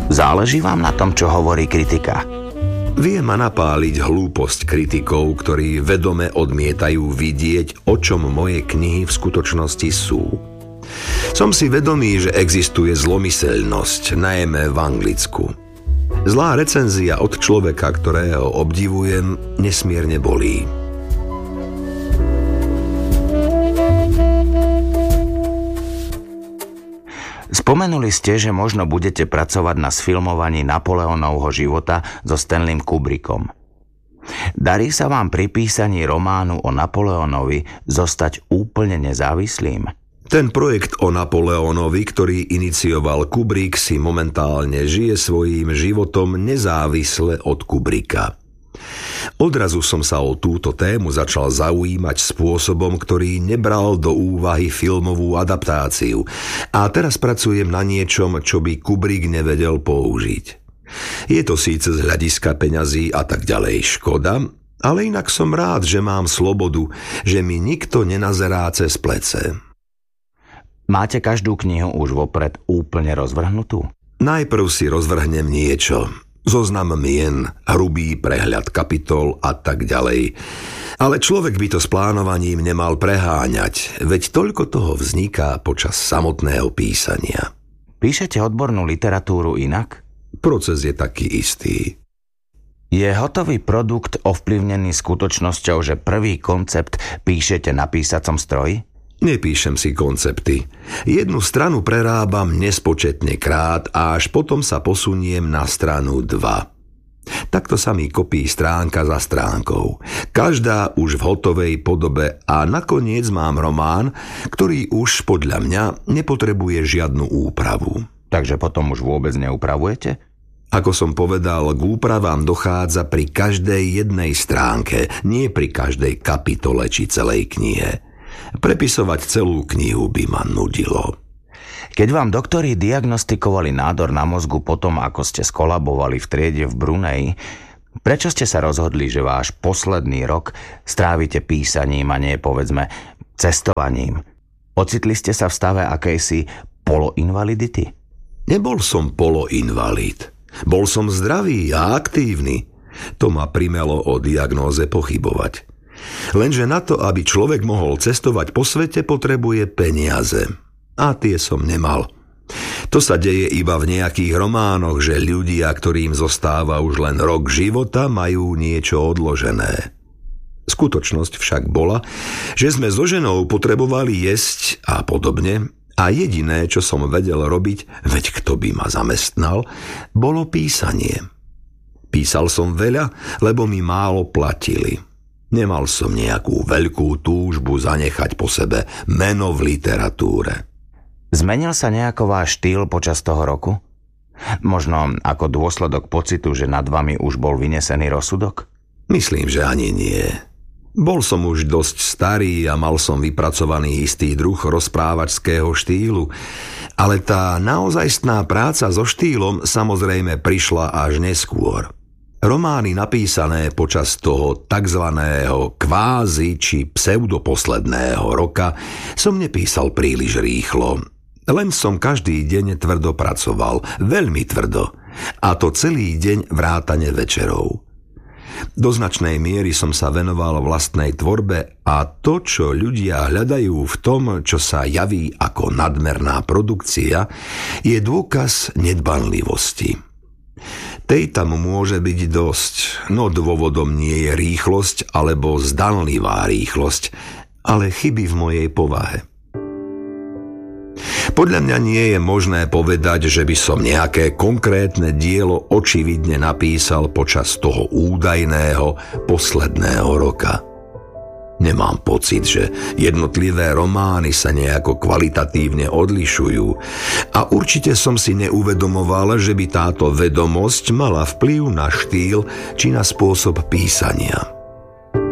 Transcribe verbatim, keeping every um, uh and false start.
Záleží vám na tom, čo hovorí kritika? Vie ma napáliť hlúposť kritikov, ktorí vedome odmietajú vidieť, o čom moje knihy v skutočnosti sú. Som si vedomý, že existuje zlomyseľnosť, najmä v Anglicku. Zlá recenzia od človeka, ktorého obdivujem, nesmierne bolí. Spomenuli ste, že možno budete pracovať na sfilmovaní Napoleónovho života so Stanleym Kubrickom. Darí sa vám pri písaní románu o Napoleónovi zostať úplne nezávislým? Ten projekt o Napoleónovi, ktorý inicioval Kubrick, si momentálne žije svojím životom nezávisle od Kubricka. Odrazu som sa o túto tému začal zaujímať spôsobom, ktorý nebral do úvahy filmovú adaptáciu, a teraz pracujem na niečom, čo by Kubrick nevedel použiť. Je to síce z hľadiska peňazí a tak ďalej škoda, ale inak som rád, že mám slobodu, že mi nikto nenazerá cez plece. Máte každú knihu už vopred úplne rozvrhnutú? Najprv si rozvrhnem niečo. Zoznam mien, hrubý prehľad kapitol a tak ďalej. Ale človek by to s plánovaním nemal preháňať, veď toľko toho vzniká počas samotného písania. Píšete odbornú literatúru inak? Proces je taký istý. Je hotový produkt ovplyvnený skutočnosťou, že prvý koncept píšete na písacom stroji? Nepíšem si koncepty. Jednu stranu prerábam nespočetne krát a až potom sa posuniem na stranu dva. Takto sa mi kopí stránka za stránkou. Každá už v hotovej podobe a nakoniec mám román, ktorý už podľa mňa nepotrebuje žiadnu úpravu. Takže potom už vôbec neupravujete? Ako som povedal, k úpravám dochádza pri každej jednej stránke, nie pri každej kapitole či celej knihe. Prepisovať celú knihu by ma nudilo. Keď vám doktori diagnostikovali nádor na mozgu potom, ako ste skolabovali v triede v Bruneji, prečo ste sa rozhodli, že váš posledný rok strávite písaním a nie, povedzme, cestovaním? Ocitli ste sa v stave akejsi poloinvalidity? Nebol som poloinvalid. Bol som zdravý a aktívny. To ma primelo o diagnóze pochybovať. Lenže na to, aby človek mohol cestovať po svete, potrebuje peniaze. A tie som nemal. To sa deje iba v nejakých románoch, že ľudia, ktorým zostáva už len rok života, majú niečo odložené. Skutočnosť však bola, že sme so ženou potrebovali jesť a podobne, a jediné, čo som vedel robiť, veď kto by ma zamestnal, bolo písanie. Písal som veľa, lebo mi málo platili. Nemal som nejakú veľkú túžbu zanechať po sebe meno v literatúre. Zmenil sa nejako váš štýl počas toho roku? Možno ako dôsledok pocitu, že nad vami už bol vynesený rozsudok? Myslím, že ani nie. Bol som už dosť starý a mal som vypracovaný istý druh rozprávačského štýlu, ale tá naozajstná práca so štýlom samozrejme prišla až neskôr. Romány napísané počas toho takzvaného kvázi či pseudoposledného roka som nepísal príliš rýchlo. Len som každý deň tvrdo pracoval, veľmi tvrdo, a to celý deň vrátane večerov. Do značnej miery som sa venoval vlastnej tvorbe a to, čo ľudia hľadajú v tom, čo sa javí ako nadmerná produkcia, je dôkaz nedbanlivosti. Tej tam môže byť dosť, no dôvodom nie je rýchlosť alebo zdanlivá rýchlosť, ale chyby v mojej povahe. Podľa mňa nie je možné povedať, že by som nejaké konkrétne dielo očividne napísal počas toho údajného posledného roka. Nemám pocit, že jednotlivé romány sa nejako kvalitatívne odlišujú a určite som si neuvedomoval, že by táto vedomosť mala vplyv na štýl či na spôsob písania.